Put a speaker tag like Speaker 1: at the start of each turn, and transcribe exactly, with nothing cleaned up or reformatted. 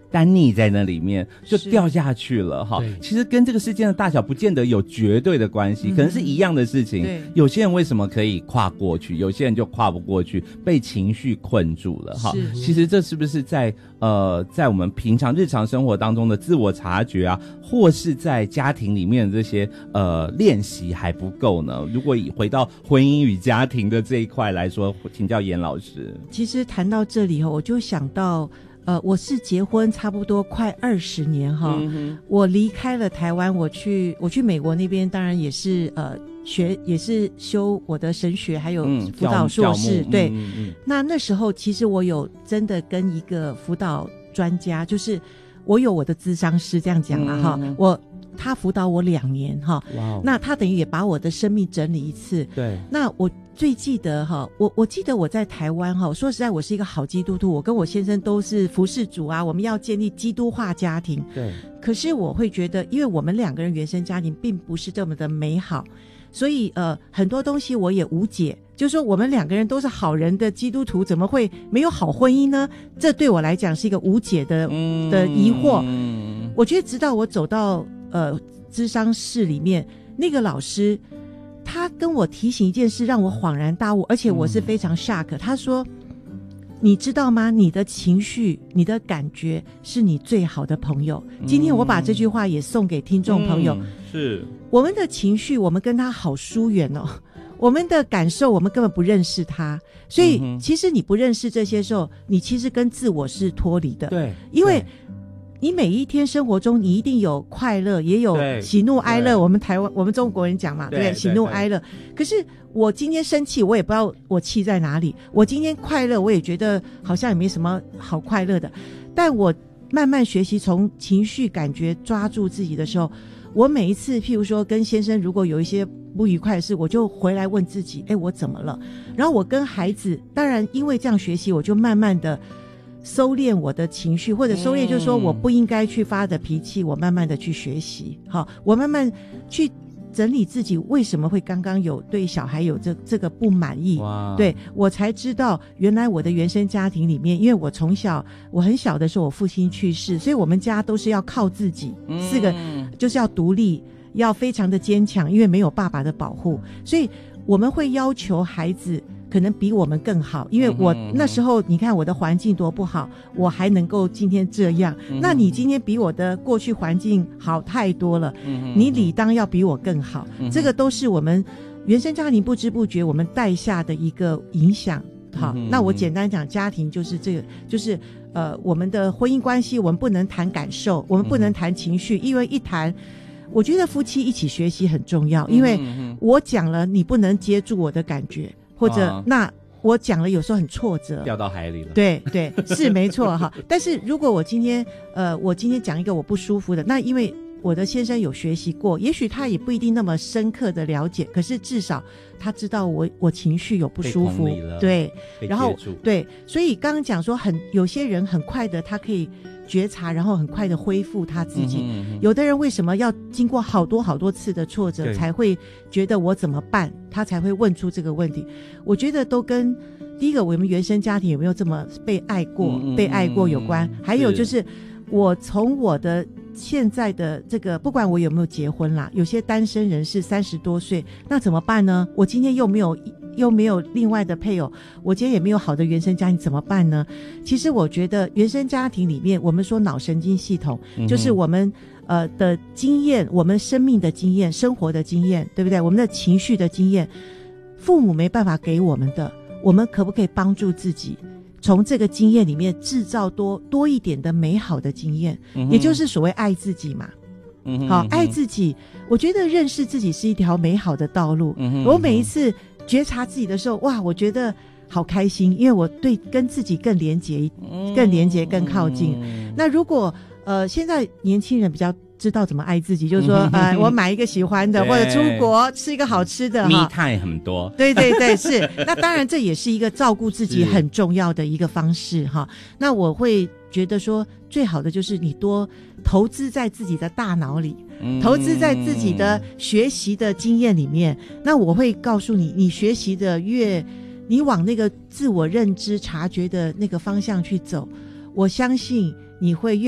Speaker 1: 单溺在那里面就掉下去了哈。其实跟这个事件的大小不见得有绝对的关系，嗯、可能是一样的事情。有些人为什么可以跨过去，有些人就跨不过去，被情绪困住了哈。其实这是不是在呃在我们平常日常生活当中的自我察觉啊，或是在家庭里面的这些呃练习还不够呢？如果以回到婚姻与家庭的这一块来说，请教严老师。
Speaker 2: 其实谈到这里我就想到呃，我是结婚差不多快二十年哈、嗯，我离开了台湾，我去我去美国那边，当然也是呃学也是修我的神学，还有辅导硕士，嗯、对、嗯嗯。那那时候其实我有真的跟一个辅导专家，就是我有我的諮商師这样讲啦哈、嗯，我他辅导我两年哈，那他等于也把我的生命整理一次。对，那我最记得哈，我我记得我在台湾哈，说实在我是一个好基督徒，我跟我先生都是服事主啊，我们要建立基督化家庭。对，可是我会觉得，因为我们两个人原生家庭并不是这么的美好，所以呃很多东西我也无解。就是说我们两个人都是好人的基督徒，怎么会没有好婚姻呢？这对我来讲是一个无解的、嗯、的疑惑。嗯，我觉得直到我走到呃諮商室里面，那个老师他跟我提醒一件事，让我恍然大悟，而且我是非常 shock、嗯、他说你知道吗，你的情绪你的感觉是你最好的朋友、嗯、今天我把这句话也送给听众朋友、嗯、是我们的情绪我们跟他好疏远哦，我们的感受我们根本不认识他，所以其实你不认识这些时候，你其实跟自我是脱离的。对，因为你每一天生活中你一定有快乐也有喜怒哀乐，我们台湾我们中国人讲嘛， 对不对？喜怒哀乐。可是我今天生气我也不知道我气在哪里，我今天快乐我也觉得好像也没什么好快乐的，但我慢慢学习从情绪感觉抓住自己的时候，我每一次譬如说跟先生如果有一些不愉快的事，我就回来问自己，哎，我怎么了？然后我跟孩子，当然因为这样学习，我就慢慢的收敛我的情绪，或者收敛就是说我不应该去发的脾气、嗯、我慢慢的去学习，好，我慢慢去整理自己为什么会刚刚有对小孩有这这个不满意，对，我才知道原来我的原生家庭里面，因为我从小我很小的时候我父亲去世，所以我们家都是要靠自己、嗯、四个就是要独立，要非常的坚强，因为没有爸爸的保护，所以我们会要求孩子可能比我们更好，因为我那时候你看我的环境多不好，我还能够今天这样、嗯、那你今天比我的过去环境好太多了、嗯、你理当要比我更好、嗯、这个都是我们原生家庭不知不觉我们带下的一个影响。好、嗯、那我简单讲家庭就是这个，就是呃我们的婚姻关系我们不能谈感受，我们不能谈情绪、嗯、因为一谈我觉得夫妻一起学习很重要，因为我讲了你不能接住我的感觉，或者那我讲了有时候很挫折，掉到海里了，对对是没错哈。但是如果我今天呃我今天讲一个我不舒服的，那因为我的先生有学习过，也许他也不一定那么深刻的了解，可是至少他知道我我情绪有不舒服，对，然后对，所以刚刚讲说很有些人很快的他可以觉察，然后很快的恢复他自己、嗯嗯、有的人为什么要经过好多好多次的挫折才会觉得我怎么办，他才会问出这个问题。我觉得都跟第一个我们原生家庭有没有这么被爱过、嗯、被爱过有关、嗯、还有就是我从我的现在的这个不管我有没有结婚啦，有些单身人士三十多岁，那怎么办呢？我今天又没有又没有另外的配偶，我今天也没有好的原生家庭，怎么办呢？其实我觉得原生家庭里面我们说脑神经系统、嗯、就是我们呃的经验，我们生命的经验，生活的经验，对不对？我们的情绪的经验，父母没办法给我们的，我们可不可以帮助自己从这个经验里面制造多多一点的美好的经验、嗯、也就是所谓爱自己嘛。嗯、好，爱自己，我觉得认识自己是一条美好的道路、嗯、我每一次觉察自己的时候，哇，我觉得好开心，因为我对跟自己更连结更连结更靠近、嗯、那如果呃现在年轻人比较知道怎么爱自己，就是说呃我买一个喜欢的，或者出国吃一个好吃的，
Speaker 1: me time 很多，
Speaker 2: 对对对是那当然这也是一个照顾自己很重要的一个方式哈。那我会觉得说最好的就是你多投资在自己的大脑里，投资在自己的学习的经验里面、嗯、那我会告诉你，你学习的越你往那个自我认知察觉的那个方向去走，我相信你会越